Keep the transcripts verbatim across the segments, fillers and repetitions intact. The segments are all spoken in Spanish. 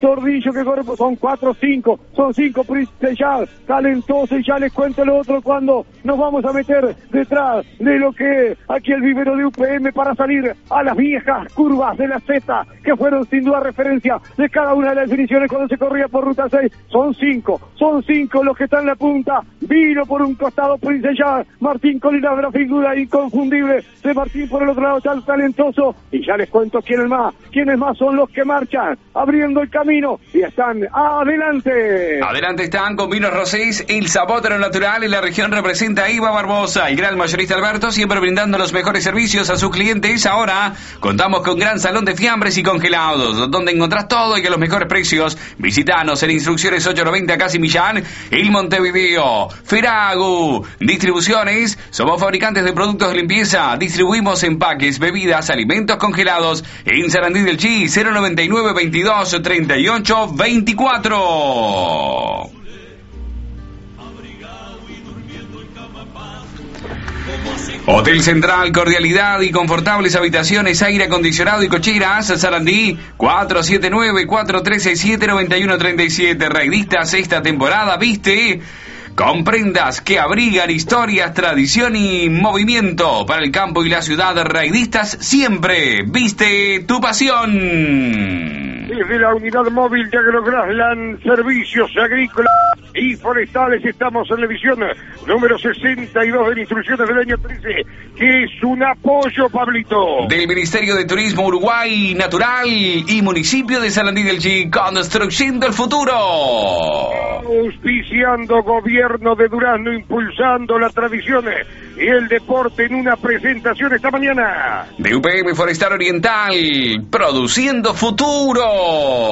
Tordillo que corre, son cuatro, cinco, son cinco, Prince ya, talentoso, y ya les cuento lo otro cuando nos vamos a meter detrás de lo que aquí el vivero de U P M para salir a las viejas curvas de la Z, que fueron sin duda referencia de cada una de las definiciones cuando se corría por ruta seis, son cinco, son cinco los que están en la punta, vino por un costado Prince ya, Martín Colina, la figura inconfundible de Martín por el otro lado, tan talentoso, y ya les cuento quiénes más, quiénes más son los que marchan, abriendo el camino, y están adelante. Adelante están con Vinos Rosés, el sabor de lo natural. En la región representa a Iba Barbosa, el gran mayorista Alberto, siempre brindando los mejores servicios a sus clientes. Ahora contamos con gran salón de fiambres y congelados, donde encontrás todo y a los mejores precios. Visítanos en Instrucciones ocho noventa Casi Millán, el Montevideo. Feragu Distribuciones, somos fabricantes de productos de limpieza, distribuimos empaques, bebidas, alimentos congelados. En Sarandí del Chi, cero noventa y nueve veintidós treinta y ocho veinticuatro. Hotel Central, cordialidad y confortables habitaciones, aire acondicionado y cocheras. Sarandí, cuatro siete nueve, cuatro tres seis siete, nueve uno tres siete. Raidistas, sexta temporada, viste, con prendas que abrigan historias, tradición y movimiento. Para el campo y la ciudad, Raidistas siempre viste tu pasión. Desde la unidad móvil de Agrograsland, servicios agrícolas y forestales, estamos en la edición número sesenta y dos de Instrucciones del año trece, que es un apoyo, Pablito, del Ministerio de Turismo Uruguay Natural y Municipio de Sarandí del Chi, Construyendo el Futuro. Auspiciando Gobierno de Durazno, impulsando la tradición y el deporte en una presentación esta mañana. De U P M Forestal Oriental, Produciendo Futuro.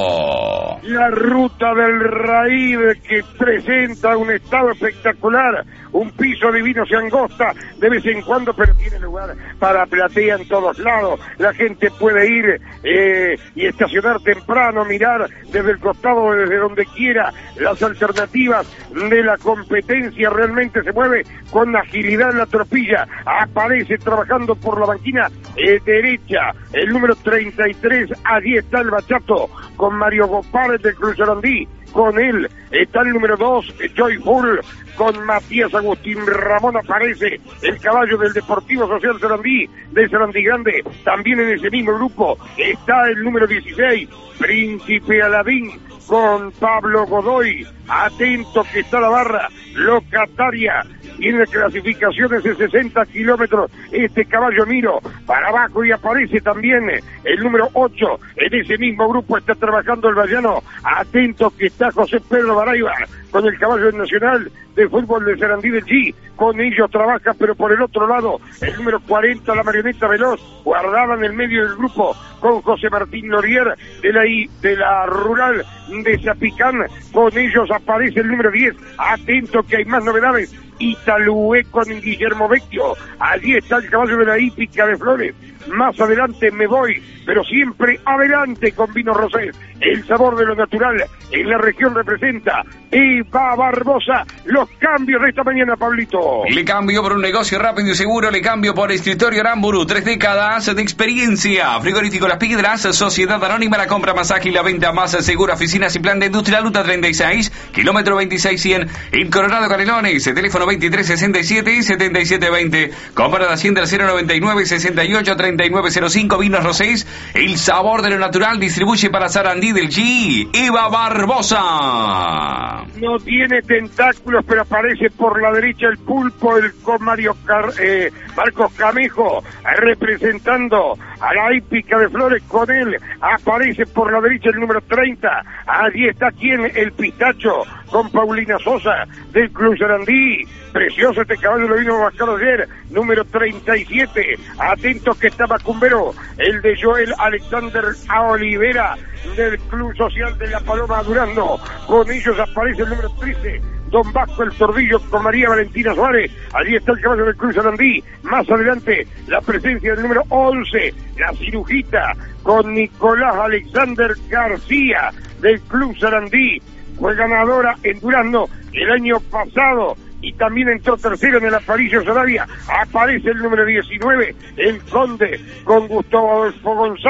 La ruta del Raíz, que presenta un estado espectacular, un piso divino, se angosta de vez en cuando, pero tiene lugar para platea en todos lados. La gente puede ir eh, y estacionar temprano, mirar desde el costado, desde donde quiera, las alternativas de la competencia. Realmente se mueve con agilidad en la tropilla, aparece trabajando por la banquina eh, derecha, el número treinta y tres, allí está el Bachato, con Mario Gopar del Cruz Sarandí. Con él está el número dos, Joyful, con Matías Agustín Ramón. Aparece el caballo del Deportivo Social Sarandí, de Sarandí Grande. También en ese mismo grupo está el número dieciséis, Príncipe Aladín, con Pablo Godoy. Atento que está la barra locataria. Tiene clasificaciones de sesenta kilómetros este caballo Miro para abajo, y aparece también el número ocho. En ese mismo grupo está trabajando el vallano. Atento que está José Pedro Baraiba con el caballo nacional de fútbol de Sarandí del Chi. Con ellos trabaja, pero por el otro lado el número cuarenta, la marioneta veloz, guardada en el medio del grupo con José Martín Norier de la, de la rural de Zapicán. Con ellos aparece el número diez. Atento que hay más novedades. Italué con Guillermo Vecchio. Allí está el caballo de la hípica de Flores. Más adelante me voy, pero siempre adelante con Vinos Rosés. El sabor de lo natural en la región representa Iba Barbosa. Los cambios de esta mañana, Pablito. Le cambio por un negocio rápido y seguro, le cambio por Escritorio Aramburu. Tres décadas de experiencia. Frigorífico Las Piedras, Sociedad Anónima, la compra más ágil, la venta más segura. Oficinas y plan de industria, Ruta treinta y seis, kilómetro veintiséis cien, en Coronado Canelones. Teléfono veintitrés sesenta y siete, setenta y siete veinte. Compra de Hacienda cero noventa y nueve, sesenta y ocho, treinta y nueve cero cinco. Vinos Rosés, el sabor de lo natural. Distribuye para Sarandí del Chi, Iba Barbosa. No tiene tentáculos, pero aparece por la derecha el pulpo, el con Mario Car eh, Marcos Camejo, representando a la hípica de Flores. Con él aparece por la derecha el número treinta. Allí está quien, el Pistacho, con Paulina Sosa del Club Sarandí. Precioso este caballo, lo vino a buscar ayer, número treinta y siete. Atento que está Macumbero, el de Joel Alexander a Olivera del Club Social de la Paloma Durazno. Con ellos aparece el número trece, Don Vasco el Tordillo, con María Valentina Suárez. Allí está el caballo del Cruz Sarandí. Más adelante la presencia del número once, la Cirujita, con Nicolás Alexander García del Club Sarandí. Fue ganadora en Durazno el año pasado y también entró tercero en el Aparicio Sarabia. Aparece el número diecinueve, el Conde, con Gustavo Adolfo González.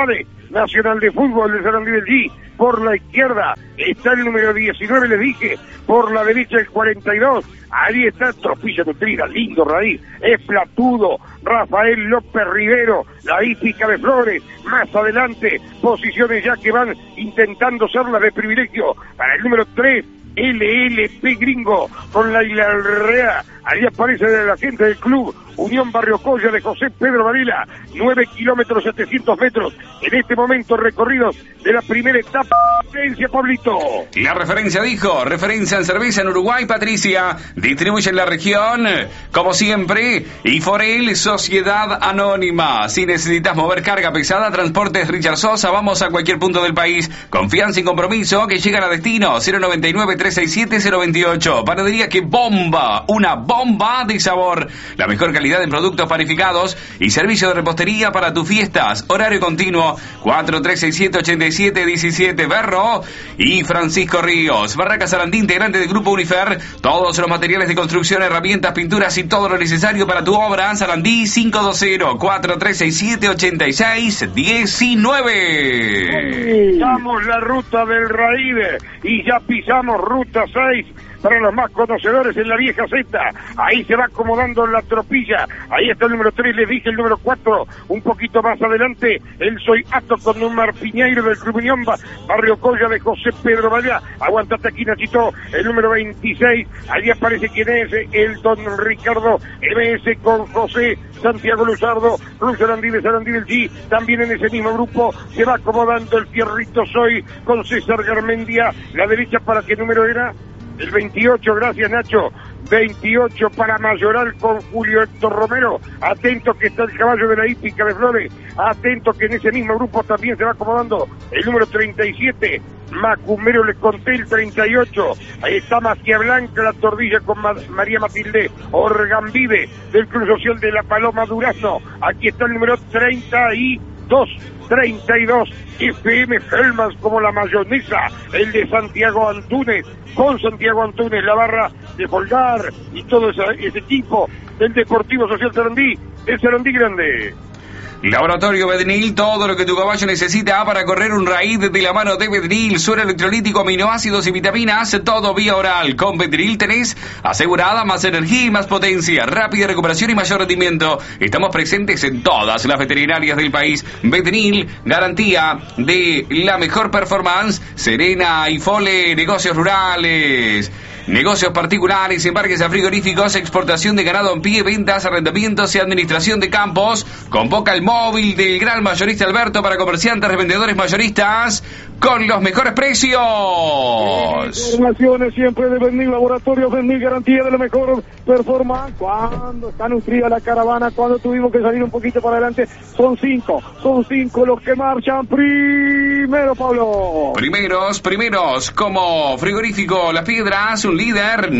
Nacional de Fútbol de Sarandí del G. Por la izquierda está el número diecinueve, les dije, por la derecha el cuarenta y dos, ahí está Tropilla Nutrida, lindo raíz, es Platudo, Rafael López Rivero, la hípica de Flores, más adelante, posiciones ya que van intentando ser las de privilegio, para el número tres, L L P Gringo, con la Hilarrea, ahí aparece la gente del club, Unión Barrio Colla de José Pedro Varela, nueve kilómetros setecientos metros, en este momento recorridos de la primera etapa. Referencia, Pablito. La referencia dijo, referencia en cerveza en Uruguay, Patricia, distribuye en la región, como siempre, y Forel, Sociedad Anónima. Si necesitas mover carga pesada, Transportes Richard Sosa, vamos a cualquier punto del país, confianza y compromiso, que llegan a destino, cero noventa y nueve, trescientos sesenta y siete, cero veintiocho. Panadería que bomba, una bomba de sabor, la mejor calidad en productos panificados y servicio de repostería para tus fiestas, horario continuo, cuatro tres seis siete, ocho siete uno siete, Berro y Francisco Ríos. Barraca Sarandí, integrante del Grupo Unifer, todos los materiales de construcción, herramientas, pinturas y todo lo necesario para tu obra. Sarandí cinco dos cero, cuatro tres seis siete, ocho seis uno nueve. Pisamos la ruta del Raíde y ya pisamos ruta seis. Para los más conocedores en la vieja Z, ahí se va acomodando la tropilla, ahí está el número tres, les dije el número cuatro, un poquito más adelante, el Soy Ato con un Marpiñeiro del Club Unión, Barrio Colla de José Pedro Valla, aguantate aquí Nachito, el número veintiséis, ahí aparece quien es, el Don Ricardo M S con José Santiago Luzardo, Club Sarandí de Sarandí del G, también en ese mismo grupo se va acomodando el Fierrito Soy con César Garmendia, la derecha para qué número era, el veintiocho, gracias Nacho, veintiocho para Mayoral con Julio Héctor Romero, atento que está el caballo de la hípica de Flores, atento que en ese mismo grupo también se va acomodando el número treinta y siete, Macumero le conté el treinta y ocho, ahí está Magia Blanca, la tordilla con Ma- María Matilde Orgambide del Club Social de la Paloma Durazno, aquí está el número treinta y dos, treinta y dos, F M Helmans como la mayonesa, el de Santiago Antúnez, con Santiago Antúnez, la barra de Volgar y todo ese, ese equipo del Deportivo Social Sarandí, el Sarandí Grande. Laboratorio Bednil, todo lo que tu caballo necesita para correr un raíz de la mano de Bednil, suero electrolítico, aminoácidos y vitaminas, todo vía oral. Con Bednil tenés asegurada más energía y más potencia, rápida recuperación y mayor rendimiento. Estamos presentes en todas las veterinarias del país. Bednil, garantía de la mejor performance. Serena y Fole, negocios rurales, negocios particulares, embarques a frigoríficos, exportación de ganado en pie, ventas, arrendamientos y administración de campos. Convoca el móvil del gran mayorista Alberto para comerciantes, revendedores mayoristas con los mejores precios. Informaciones siempre de Bednil, Laboratorio Bednil, garantía de la mejor performance. Cuando está nutrida la caravana, cuando tuvimos que salir un poquito para adelante, son cinco, son cinco los que marchan primero, Pablo. Primeros, primeros, como frigorífico Las Piedras, un líder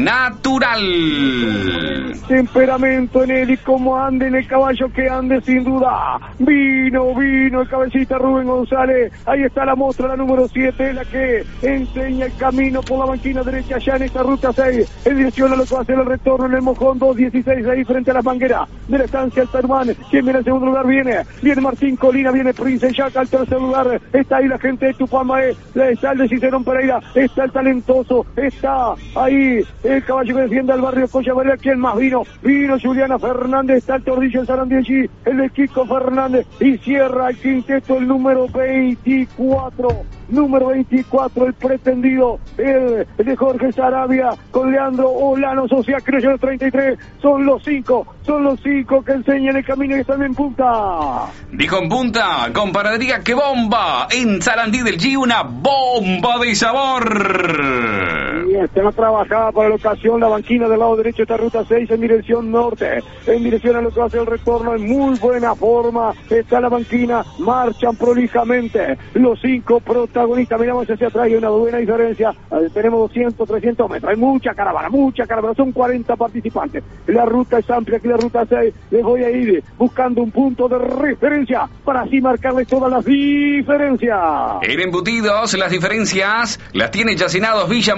natural. Temperamento en él y como ande en el caballo que ande sin duda. Vino, vino el cabecita Rubén González. Ahí está la muestra, la número siete, la que enseña el camino por la banquina derecha ya en esta ruta seis. En dirección a lo que va a ser el retorno en el Mojón dos dieciséis, ahí frente a las mangueras de la estancia el Tarman. Quien viene en segundo lugar viene, viene Martín Colina, viene Prince Jack al tercer lugar. Está ahí la gente de Tupamae, está el de Cicerón Pereira, está el talentoso, está ahí el caballo que defiende al barrio Colla Varela. ¿Quién más vino? Vino Juliana Fernández, está el tordillo en Sarandí allí, el de Kiko Fernández, y cierra el quinteto el número veinticuatro, número veinticuatro, el pretendido, el de Jorge Sarabia, con Leandro Olano, Social Creyó el treinta y tres, son los cinco, son los cinco que enseñan el camino y están en punta. Dijo en punta, con panadería que bomba, en Sarandí del G, una bomba de sabor. Y está trabajada para la ocasión la banquina del lado derecho de esta ruta seis en dirección norte, en dirección a lo que va a ser el retorno, en muy buena forma está la banquina, marchan prolijamente los cinco protagonistas. Miramos hacia atrás y una buena diferencia, eh, tenemos doscientos, trescientos metros, hay mucha caravana, mucha caravana, son cuarenta participantes, la ruta es amplia, aquí la ruta seis, les voy a ir buscando un punto de referencia para así marcarles todas las diferencias. En embutidos, las diferencias las tiene Yacinados Villa Margarita,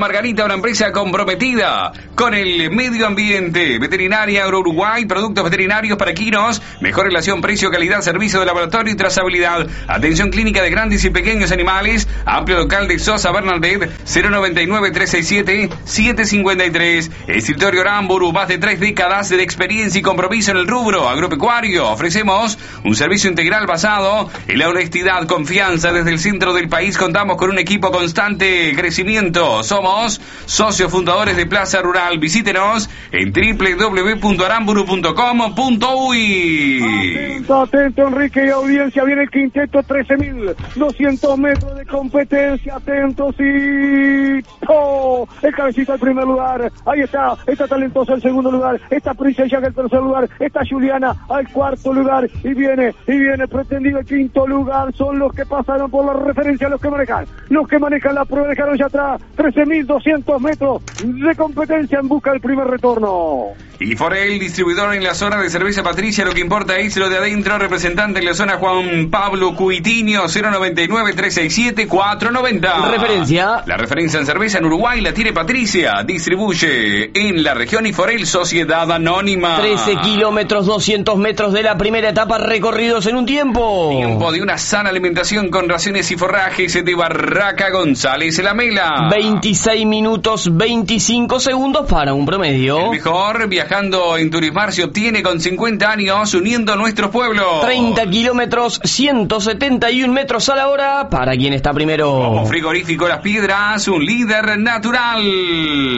una empresa comprometida con el medio ambiente. Veterinaria Uruguay, productos veterinarios para equinos, mejor relación precio, calidad, servicio de laboratorio y trazabilidad. Atención clínica de grandes y pequeños animales. Amplio local de Sosa Bernadette, cero noventa y nueve, trescientos sesenta y siete, setecientos cincuenta y tres. Escritorio Aramburu, más de tres décadas de experiencia y compromiso en el rubro agropecuario. Ofrecemos un servicio integral basado en la honestidad, confianza. Desde el centro del país contamos con un equipo constante crecimiento. Somos socios fundadores de Plaza Rural. Visítenos en doble u doble u doble u punto aramburu punto com punto uy. Atento, atento, Enrique y audiencia. Viene el quinteto, trece mil doscientos metros de competencia. Atentos y... ¡Oh! El cabecita al primer lugar. Ahí está. Está talentosa el segundo lugar. Está Princesa en el tercer lugar. Está Juliana al cuarto lugar. Y viene, y viene pretendido el quinto lugar. Son los que pasaron por la referencia, los que manejan. Los que manejan la prueba dejaron ya atrás. trece mil doscientos metros de competencia en busca del primer retorno. Y Forel, distribuidor en la zona de cerveza Patricia, lo que importa es lo de adentro. Representante en la zona Juan Pablo Cuitinho, cero noventa y nueve, trescientos sesenta y siete, cuatrocientos noventa. Referencia. La referencia en cerveza en Uruguay la tiene Patricia. Distribuye en la región y Forel, Sociedad Anónima. trece kilómetros, doscientos metros de la primera etapa recorridos en un tiempo. Tiempo de una sana alimentación con raciones y forrajes de Barraca González Lamela. veintiséis minutos, veinticinco segundos para un promedio. El mejor viajando en Turismar se obtiene con cincuenta años uniendo nuestros pueblos. treinta kilómetros, ciento setenta y uno metros a la hora para quien está primero. Como Frigorífico Las Piedras, un líder natural.